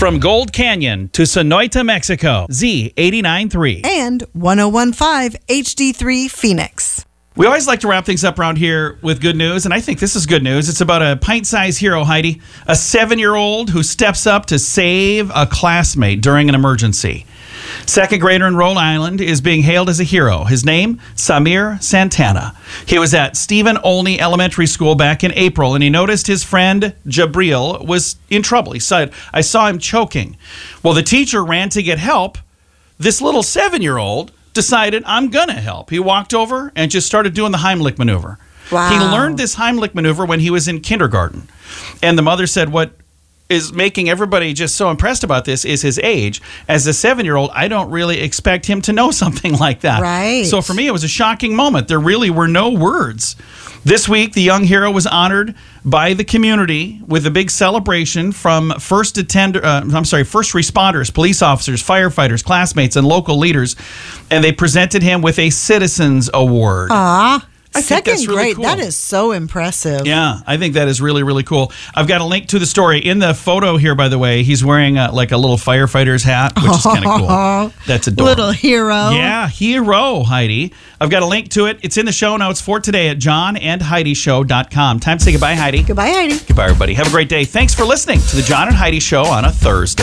From Gold Canyon to Sonoita, Mexico, Z89.3. And 101.5 HD3 Phoenix. We always like to wrap things up around here with good news, and I think this is good news. It's about a pint-sized hero, Heidi, a 7-year-old who steps up to save a classmate during an emergency. Second grader in Rhode Island is being hailed as a hero. His name, Samir Santana. He was at Stephen Olney Elementary School back in April, and he noticed his friend Jabril was in trouble. He said, "I saw him choking." Well, the teacher ran to get help. This little 7-year-old decided, I'm going to help. He walked over and just started doing the Heimlich maneuver. Wow. He learned this Heimlich maneuver when he was in kindergarten. And the mother said, what is making everybody just so impressed about this is his age. As a 7-year-old, I don't really expect him to know something like that. Right. So for me, it was a shocking moment. There really were no words. This week, the young hero was honored by the community with a big celebration from first responders, police officers, firefighters, classmates, and local leaders. And they presented him with a Citizens Award. I think that's really grade. cool. That is so impressive. Yeah, I think that is really, really cool. I've got a link to the story. In the photo here, by the way, he's wearing like a little firefighter's hat, which is kind of cool. That's adorable. Little hero. Yeah, hero, Heidi. I've got a link to it. It's in the show notes for today at johnandheidishow.com. Time to say goodbye, Heidi. Goodbye, Heidi. Goodbye, everybody. Have a great day. Thanks for listening to the John and Heidi Show on a Thursday.